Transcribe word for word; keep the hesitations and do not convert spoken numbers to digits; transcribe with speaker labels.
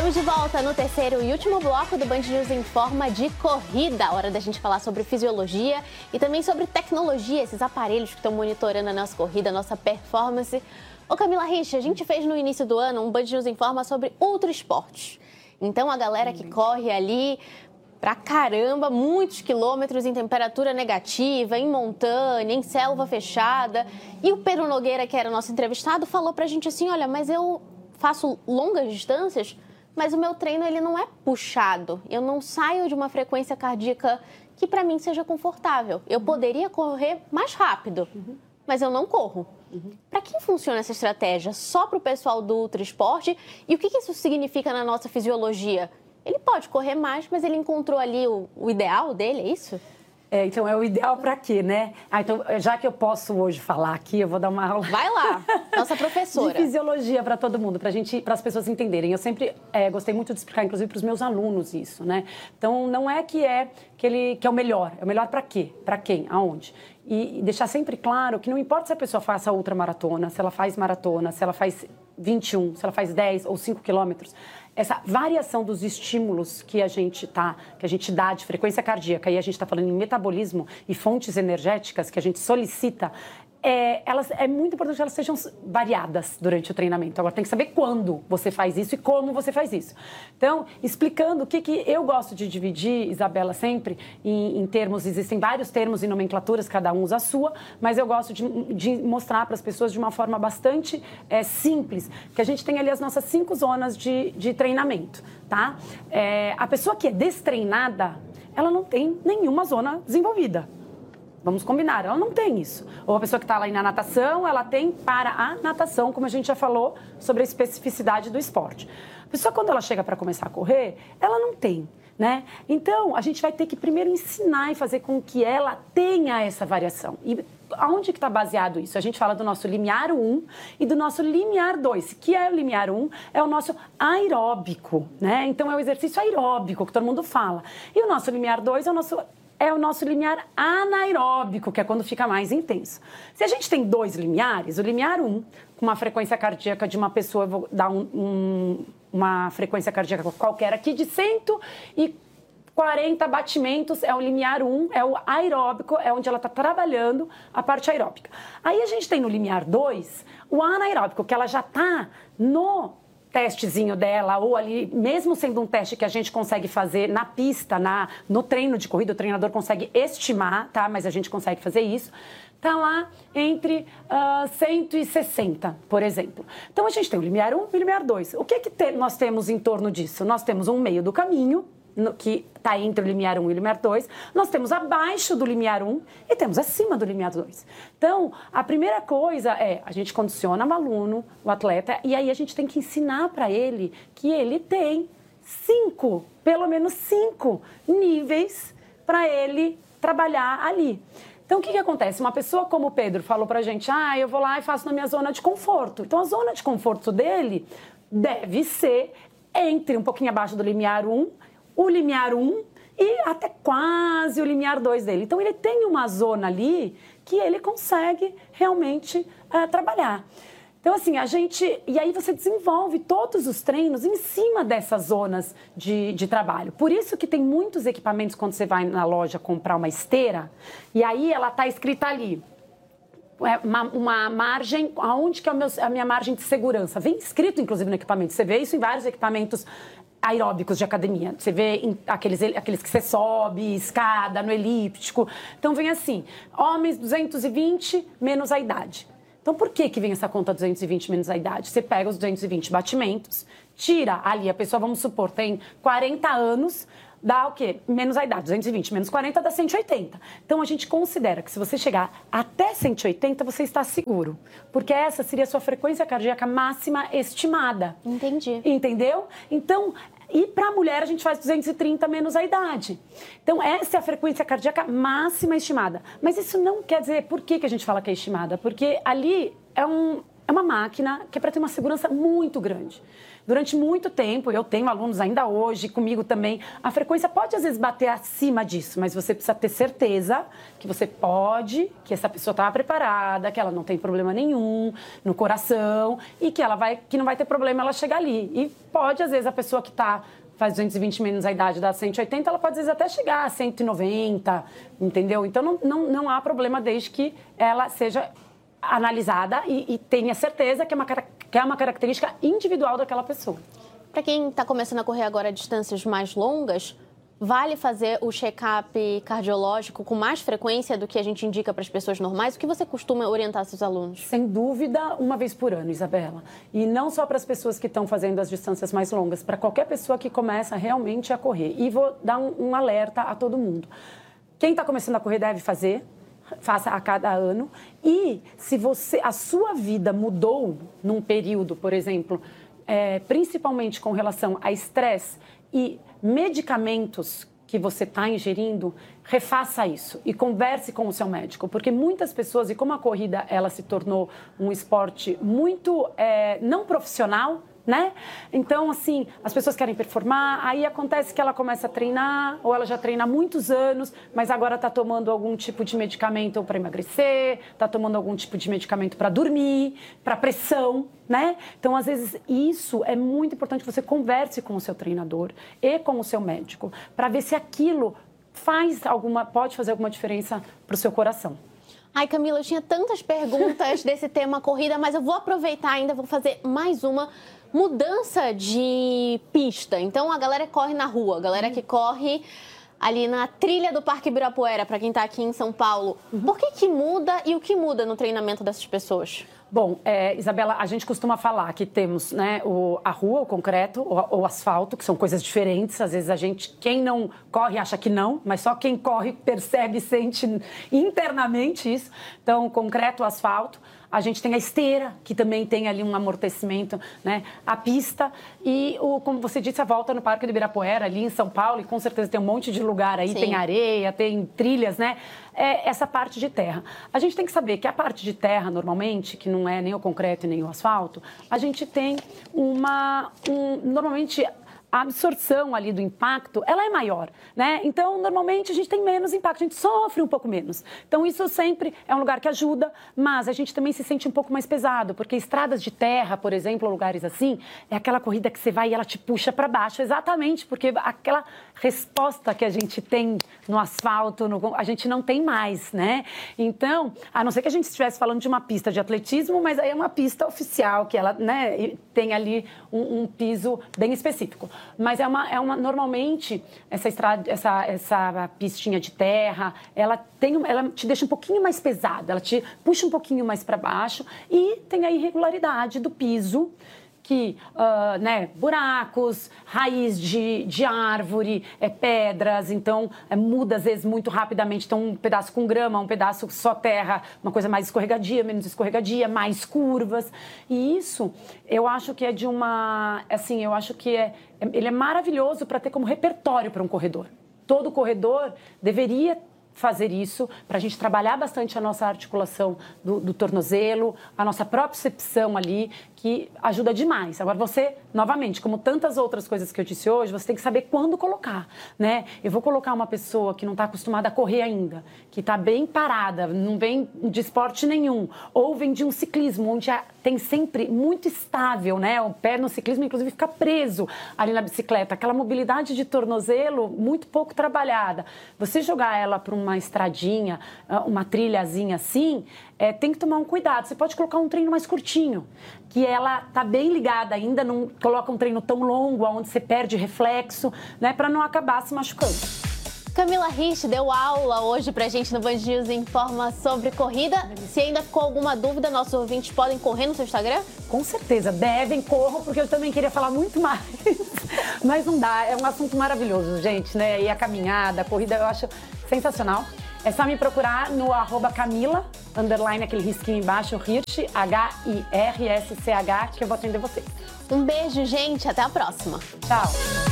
Speaker 1: Estamos de volta no terceiro e último bloco do Band News Informa de corrida. Hora da gente falar sobre fisiologia e também sobre tecnologia, esses aparelhos que estão monitorando a nossa corrida, a nossa performance. Ô Camila Rich, a gente fez no início do ano um Band News Informa sobre ultra esportes. Então a galera que corre ali pra caramba, muitos quilômetros em temperatura negativa, em montanha, em selva fechada. E o Pedro Nogueira, que era o nosso entrevistado, falou pra gente assim, olha, mas eu faço longas distâncias, mas o meu treino ele não é puxado. Eu não saio de uma frequência cardíaca que para mim seja confortável. Eu poderia correr mais rápido, uhum. mas eu não corro. Uhum. Para quem funciona essa estratégia? Só para o pessoal do ultra esporte? E o que isso significa na nossa fisiologia? Ele pode correr mais, mas ele encontrou ali o, o ideal dele, é isso?
Speaker 2: É, então, é o ideal para quê, né? Ah, então, já que eu posso hoje falar aqui, eu vou dar uma aula...
Speaker 1: Vai lá, nossa professora.
Speaker 2: De fisiologia para todo mundo, para gente, para as pessoas entenderem. Eu sempre é, gostei muito de explicar, inclusive, para os meus alunos isso, né? Então, não é que é que, ele, que é o melhor. É o melhor para quê? Para quem? Aonde? E, e deixar sempre claro que não importa se a pessoa faça ultramaratona, se ela faz maratona, se ela faz vinte e um, se ela faz dez ou cinco quilômetros, essa variação dos estímulos que a gente tá, que a gente dá de frequência cardíaca, e a gente está falando em metabolismo e fontes energéticas que a gente solicita, é, elas, é muito importante que elas sejam variadas durante o treinamento. Agora, tem que saber quando você faz isso e como você faz isso. Então, explicando o que, que eu gosto de dividir, Isabela, sempre, em, em termos, existem vários termos e nomenclaturas, cada um usa a sua, mas eu gosto de, de mostrar para as pessoas de uma forma bastante é, simples, que a gente tem ali as nossas cinco zonas de, de treinamento, tá? É, a pessoa que é destreinada, ela não tem nenhuma zona desenvolvida. Vamos combinar, ela não tem isso. Ou a pessoa que está lá na natação, ela tem para a natação, como a gente já falou sobre a especificidade do esporte. A pessoa, quando ela chega para começar a correr, ela não tem, né? Então, a gente vai ter que primeiro ensinar e fazer com que ela tenha essa variação. E aonde que está baseado isso? A gente fala do nosso limiar um e do nosso limiar dois. Que é o limiar um? É o nosso aeróbico, né? Então, é o exercício aeróbico que todo mundo fala. E o nosso limiar dois é o nosso... é o nosso limiar anaeróbico, que é quando fica mais intenso. Se a gente tem dois limiares, o limiar um, com uma frequência cardíaca de uma pessoa, eu vou dar um, um, uma frequência cardíaca qualquer aqui, de cento e quarenta batimentos, é o limiar um, é o aeróbico, é onde ela está trabalhando a parte aeróbica. Aí a gente tem no limiar dois, o anaeróbico, que ela já está no testezinho dela, ou ali, mesmo sendo um teste que a gente consegue fazer na pista, na, no treino de corrida, o treinador consegue estimar, tá? Mas a gente consegue fazer isso, tá lá entre uh, cento e sessenta, por exemplo. Então, a gente tem o limiar um e o limiar dois. O que, que te, nós temos em torno disso? Nós temos um meio do caminho, no, que está entre o limiar um e o limiar dois, nós temos abaixo do limiar um e temos acima do limiar dois. Então, a primeira coisa é, a gente condiciona o aluno, o atleta, e aí a gente tem que ensinar para ele que ele tem cinco, pelo menos cinco níveis para ele trabalhar ali. Então, o que, que acontece? Uma pessoa como o Pedro falou para a gente, ah, eu vou lá e faço na minha zona de conforto. Então, a zona de conforto dele deve ser entre um pouquinho abaixo do limiar um, o limiar um e até quase o limiar dois dele. Então, ele tem uma zona ali que ele consegue realmente uh, trabalhar. Então, assim, a gente... E aí você desenvolve todos os treinos em cima dessas zonas de, de trabalho. Por isso que tem muitos equipamentos, quando você vai na loja comprar uma esteira, e aí ela está escrita ali, uma, uma margem, aonde que é o meu, a minha margem de segurança? Vem escrito, inclusive, no equipamento. Você vê isso em vários equipamentos aeróbicos de academia. Você vê em, aqueles, aqueles que você sobe, escada, no elíptico. Então, vem assim, homens duzentos e vinte menos a idade. Então, por que que vem essa conta duzentos e vinte menos a idade? Você pega os duzentos e vinte batimentos, tira ali, a pessoa, vamos supor, tem quarenta anos, dá o quê? Menos a idade, duzentos e vinte menos quarenta dá cento e oitenta. Então, a gente considera que se você chegar até cento e oitenta, você está seguro. Porque essa seria a sua frequência cardíaca máxima estimada.
Speaker 1: Entendi.
Speaker 2: Entendeu? Então, e para a mulher, a gente faz duzentos e trinta menos a idade. Então, essa é a frequência cardíaca máxima estimada. Mas isso não quer dizer... Por que que a gente fala que é estimada? Porque ali é um... é uma máquina que é para ter uma segurança muito grande. Durante muito tempo, eu tenho alunos ainda hoje, comigo também, a frequência pode às vezes bater acima disso, mas você precisa ter certeza que você pode, que essa pessoa está preparada, que ela não tem problema nenhum no coração e que ela vai, que não vai ter problema ela chegar ali. E pode, às vezes, a pessoa que está faz duzentos e vinte menos a idade da cento e oitenta, ela pode, às vezes, até chegar a cento e noventa, entendeu? Então, não, não, não há problema desde que ela seja analisada e, e tenha certeza que é, uma, que é uma característica individual daquela pessoa.
Speaker 1: Para quem está começando a correr agora a distâncias mais longas, vale fazer o check-up cardiológico com mais frequência do que a gente indica para as pessoas normais? O que você costuma orientar seus alunos?
Speaker 2: Sem dúvida, uma vez por ano, Isabela. E não só para as pessoas que estão fazendo as distâncias mais longas, para qualquer pessoa que começa realmente a correr. E vou dar um, um alerta a todo mundo. Quem está começando a correr deve fazer, faça a cada ano. E se você, a sua vida mudou num período, por exemplo, é, principalmente com relação a estresse e medicamentos que você está ingerindo, refaça isso e converse com o seu médico, porque muitas pessoas, e como a corrida ela se tornou um esporte muito é, não profissional, né? Então, assim, as pessoas querem performar, aí acontece que ela começa a treinar, ou ela já treina há muitos anos, mas agora está tomando algum tipo de medicamento para emagrecer, está tomando algum tipo de medicamento para dormir, para pressão, né? Então, às vezes, isso é muito importante que você converse com o seu treinador e com o seu médico, para ver se aquilo faz alguma, pode fazer alguma diferença para o seu coração.
Speaker 1: Ai, Camila, eu tinha tantas perguntas desse tema corrida, mas eu vou aproveitar ainda, vou fazer mais uma. Mudança de pista. Então, a galera que corre na rua, a galera que corre ali na trilha do Parque Ibirapuera, para quem está aqui em São Paulo. Por que que muda e o que muda no treinamento dessas pessoas?
Speaker 2: Bom, é, Isabela, a gente costuma falar que temos, né, o, a rua, o concreto, o, o asfalto, que são coisas diferentes. Às vezes a gente, quem não corre acha que não, mas só quem corre percebe e sente internamente isso. Então, o concreto, o asfalto. A gente tem a esteira, que também tem ali um amortecimento, né? A pista e, o, como você disse, a volta no Parque do Ibirapuera, ali em São Paulo, e com certeza tem um monte de lugar aí, Sim. tem areia, tem trilhas, né? É essa parte de terra. A gente tem que saber que a parte de terra, normalmente, que não é nem o concreto e nem o asfalto, a gente tem uma... Um, normalmente... a absorção ali do impacto, ela é maior, né? Então, normalmente, a gente tem menos impacto, a gente sofre um pouco menos. Então, isso sempre é um lugar que ajuda, mas a gente também se sente um pouco mais pesado, porque estradas de terra, por exemplo, lugares assim, é aquela corrida que você vai e ela te puxa para baixo, exatamente, porque aquela resposta que a gente tem no asfalto, no, a gente não tem mais, né? Então, a não ser que a gente estivesse falando de uma pista de atletismo, mas aí é uma pista oficial, que ela, né, tem ali um, um piso bem específico. Mas é uma, é uma normalmente, essa, estrada, essa, essa pistinha de terra, ela, tem, ela te deixa um pouquinho mais pesada, ela te puxa um pouquinho mais para baixo e tem a irregularidade do piso, que, uh, né, buracos, raiz de, de árvore, é, pedras, então é, muda às vezes muito rapidamente, então um pedaço com grama, um pedaço só terra, uma coisa mais escorregadia, menos escorregadia, mais curvas, e isso eu acho que é de uma, assim, eu acho que é, ele é maravilhoso para ter como repertório para um corredor. Todo corredor deveria fazer isso, para a gente trabalhar bastante a nossa articulação do, do tornozelo, a nossa propriocepção ali, que ajuda demais. Agora, você, novamente, como tantas outras coisas que eu disse hoje, você tem que saber quando colocar, né? Eu vou colocar uma pessoa que não está acostumada a correr ainda, que está bem parada, não vem de esporte nenhum, ou vem de um ciclismo, onde tem sempre muito estável, né? O pé no ciclismo, inclusive, fica preso ali na bicicleta. Aquela mobilidade de tornozelo muito pouco trabalhada. Você jogar ela para uma estradinha, uma trilhazinha assim, é, tem que tomar um cuidado. Você pode colocar um treino mais curtinho, que ela tá bem ligada ainda, não coloca um treino tão longo, onde você perde reflexo, né? Para não acabar se machucando.
Speaker 1: Camila Rich deu aula hoje pra gente no Band News Informa sobre corrida. Se ainda ficou alguma dúvida, nossos ouvintes podem correr no seu Instagram?
Speaker 2: Com certeza, devem, corram, porque eu também queria falar muito mais. Mas não dá, é um assunto maravilhoso, gente, né? E a caminhada, a corrida, eu acho sensacional. É só me procurar no arroba Camila, underline, aquele risquinho embaixo, Hirsch, H I R S C H, que eu vou atender vocês.
Speaker 1: Um beijo, gente, até a próxima.
Speaker 2: Tchau.